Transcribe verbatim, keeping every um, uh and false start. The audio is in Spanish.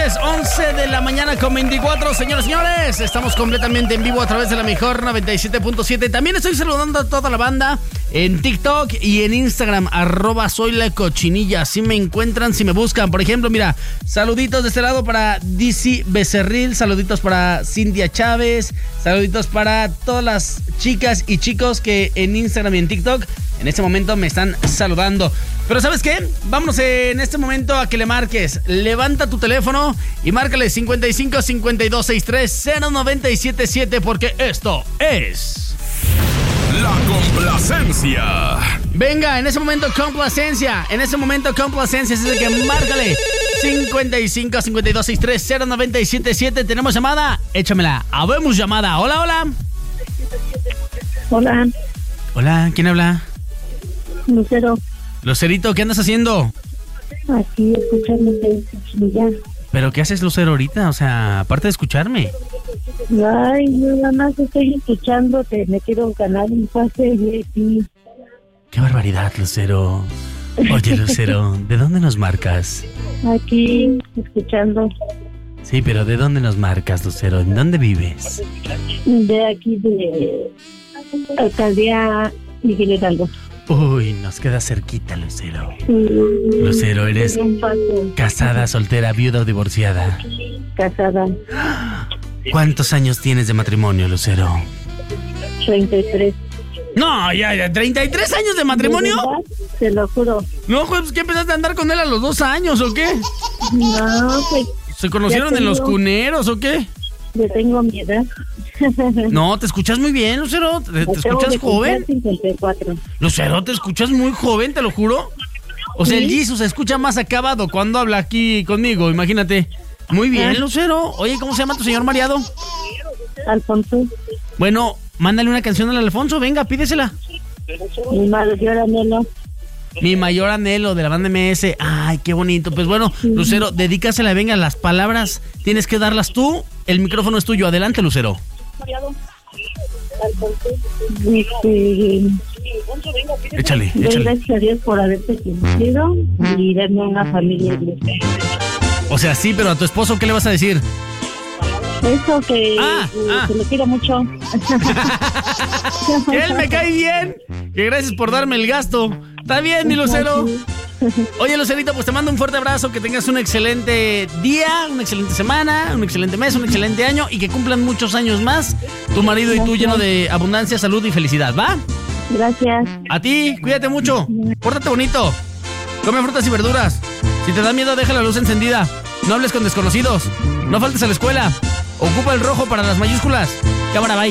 miércoles, once de la mañana con veinticuatro. Señoras y señores, estamos completamente en vivo a través de la mejor noventa y siete punto siete. También estoy saludando a toda la banda en TikTok y en Instagram, arroba soy la cochinilla. Si me encuentran, si me buscan. Por ejemplo, mira, saluditos de este lado para D C Becerril, saluditos para Cintia Chávez, saluditos para todas las chicas y chicos que en Instagram y en TikTok en este momento me están saludando. Pero ¿sabes qué? Vámonos en este momento a que le marques. Levanta tu teléfono y márcale cincuenta y cinco cincuenta y dos sesenta y tres cero noventa y siete siete porque esto es... La complacencia. Venga, en ese momento complacencia. En ese momento complacencia. Así que márcale cincuenta y cinco cincuenta y dos sesenta y tres cero noventa y siete siete. ¿Tenemos llamada? Échamela. Habemos llamada. Hola, hola. Hola. Hola, ¿quién habla? Lucero. Lucerito, ¿qué andas haciendo? Aquí escuchándote ya. ¿Pero qué haces, Lucero, ahorita? O sea, aparte de escucharme. Ay, nada más estoy escuchándote. Me quiero ganar un pase y aquí. Qué barbaridad, Lucero. Oye, Lucero, ¿de dónde nos marcas? Aquí, escuchando. Sí, pero ¿de dónde nos marcas, Lucero? ¿En dónde vives? De aquí, de Alcaldía Miguel Hidalgo. Uy, nos queda cerquita, Lucero. Sí. Lucero, ¿eres Un paso. casada, soltera, viuda o divorciada? Casada. ¿Cuántos años tienes de matrimonio, Lucero? treinta y tres. No, ya, ya, ¿treinta y tres años de matrimonio? ¿De verdad? Te lo juro. No, pues, ¿qué empezaste a andar con él a los dos años o qué? No, pues. ¿Se conocieron en los cuneros o qué? Yo tengo mi edad. No, te escuchas muy bien, Lucero. ¿Te, te Acabo escuchas de joven? cumplir cincuenta y cuatro. Lucero, te escuchas muy joven, te lo juro. O sea, el Jesus se escucha más acabado cuando habla aquí conmigo, imagínate. Muy bien, Ah. Lucero. Oye, ¿cómo se llama tu señor mareado? Alfonso. Bueno, mándale una canción al Alfonso, venga, pídesela. Mi mayor anhelo. Mi mayor anhelo de la banda M S. Ay, qué bonito. Pues bueno, Lucero, dedícasela, venga, las palabras tienes que darlas tú. El micrófono es tuyo. Adelante, Lucero. Este, Échale, doy échale. gracias a Dios por haberte conocido y darme una familia. O sea, sí, pero a tu esposo, ¿qué le vas a decir? Eso que, Ah, eh, ah. que lo quiero mucho. Él me cae bien. Que gracias por darme el gasto. Está bien, mi Lucero. Oye, Lucerito, pues te mando un fuerte abrazo. Que tengas un excelente día, una excelente semana, un excelente mes, un excelente año. Y que cumplan muchos años más. Tu marido y tú lleno de abundancia, salud y felicidad, ¿va? Gracias. A ti, cuídate mucho. Pórtate bonito. Come frutas y verduras. Si te da miedo, deja la luz encendida. No hables con desconocidos. No faltes a la escuela. Ocupa el rojo para las mayúsculas. Cámara, bye.